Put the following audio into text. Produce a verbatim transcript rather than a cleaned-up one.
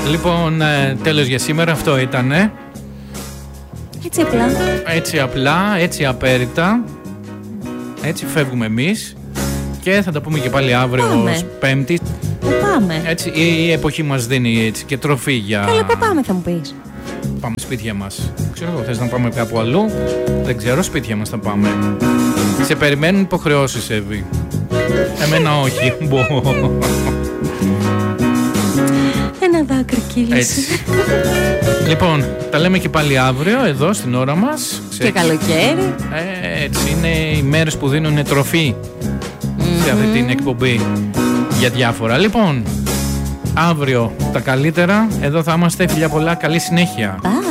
Λοιπόν, τέλος για σήμερα, αυτό ήτανε. Έτσι απλά. Έτσι απλά, έτσι απέριτα. Έτσι φεύγουμε εμείς. Και θα τα πούμε και πάλι αύριο ως Πέμπτη. Πού πάμε? Έτσι η εποχή μας δίνει έτσι και τροφή για... Καλά, πού πάμε θα μου πεις? Πάμε σπίτια μας. Ξέρω εγώ, θες να πάμε κάπου αλλού? Δεν ξέρω, σπίτια μας θα πάμε. Σε περιμένουν υποχρεώσεις, Εύη. Εμένα όχι. Ένα δάκρυ κύλησε. Λοιπόν, τα λέμε και πάλι αύριο εδώ στην ώρα μας. Και καλοκαίρι. Ε, έτσι είναι οι μέρες που δίνουν τροφή mm-hmm. σε αυτή την εκπομπή για διάφορα. Λοιπόν, αύριο τα καλύτερα. Εδώ θα είμαστε. Φιλιά πολλά, καλή συνέχεια. Bye.